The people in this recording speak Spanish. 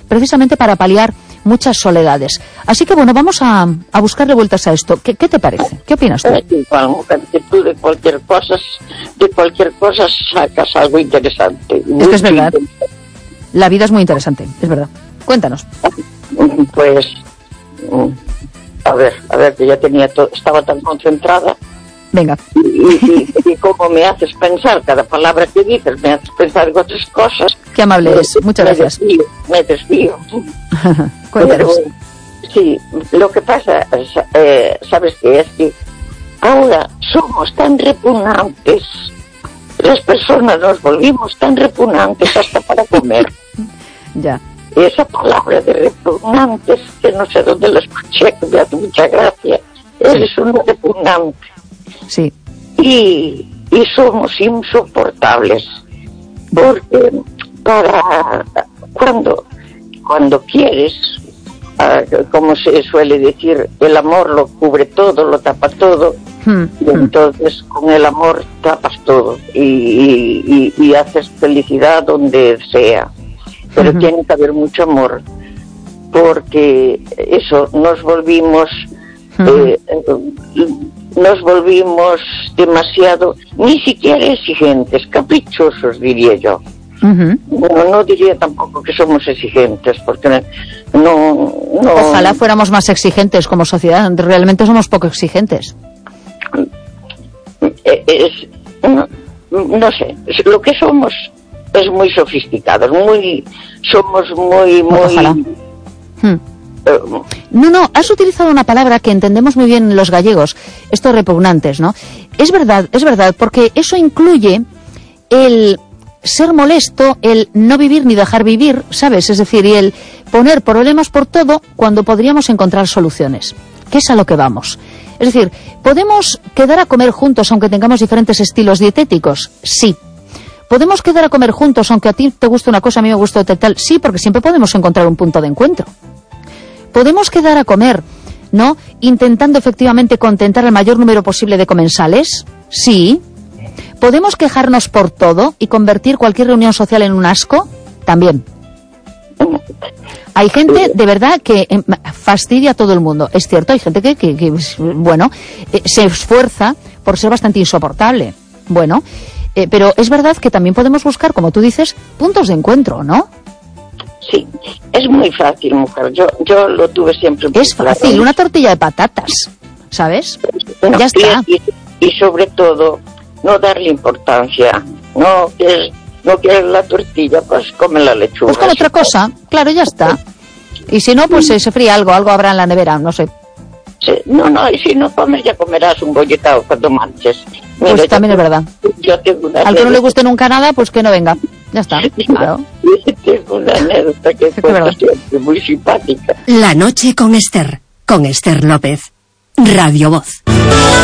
precisamente para paliar muchas soledades. Así que bueno, vamos a buscarle vueltas a esto. ¿Qué te parece? ¿Qué opinas tú? Que tú de cualquier cosa sacas algo interesante. Es que es verdad. La vida es muy interesante, es verdad. Cuéntanos. Pues, a ver, que ya tenía todo, estaba tan concentrada. Venga. Y cómo me haces pensar, cada palabra que dices me haces pensar en otras cosas. Qué amable es, muchas gracias. Me desvío. Cuéntanos. Pero, sí, lo que pasa, ¿sabes qué? Es que ahora somos tan repugnantes, las personas nos volvimos tan repugnantes hasta para comer. Ya. Esa palabra de repugnantes, que no sé dónde la escuché, que me hace mucha gracia. Eres un repugnante. Sí. Y somos insoportables. Porque cuando quieres, como se suele decir, el amor lo cubre todo, lo tapa todo. Y entonces con el amor tapas todo y haces felicidad donde sea. Pero tiene que haber mucho amor, porque eso, nos volvimos demasiado, ni siquiera exigentes, caprichosos, diría yo. No diría tampoco que somos exigentes, porque no. Ojalá fuéramos más exigentes como sociedad. Realmente somos poco exigentes. No sé, lo que somos es muy sofisticados, somos muy. Ojalá. No, has utilizado una palabra que entendemos muy bien los gallegos, estos repugnantes, ¿no? Es verdad, porque eso incluye el ser molesto, el no vivir ni dejar vivir, ¿sabes? Es decir, y el poner problemas por todo cuando podríamos encontrar soluciones, que es a lo que vamos. Es decir, ¿podemos quedar a comer juntos aunque tengamos diferentes estilos dietéticos? Sí. ¿Podemos quedar a comer juntos aunque a ti te guste una cosa, a mí me gusta otra tal? Sí, porque siempre podemos encontrar un punto de encuentro. ¿Podemos quedar a comer, ¿no?, intentando efectivamente contentar al mayor número posible de comensales? Sí. ¿Podemos quejarnos por todo y convertir cualquier reunión social en un asco? También. Hay gente, de verdad, que fastidia a todo el mundo. Es cierto, hay gente que se esfuerza por ser bastante insoportable. Bueno, pero es verdad que también podemos buscar, como tú dices, puntos de encuentro, ¿no? Sí, es muy fácil, mujer. Yo lo tuve siempre. Es fácil, una tortilla de patatas, ¿sabes? Ya está. Y sobre todo, no darle importancia. No quieres la tortilla, pues come la lechuga. Pues con otra cosa, claro, ya está. Y si no, pues se fría algo habrá en la nevera, no sé. Sí, no, y si no comes, ya comerás un bolletado cuando manches. Mira, pues también es verdad. Yo tengo una al que no le guste nunca nada, pues que no venga. Ya está, claro. Tengo una anécdota que cuento siempre, muy simpática. La noche con Esther López. Radio Voz.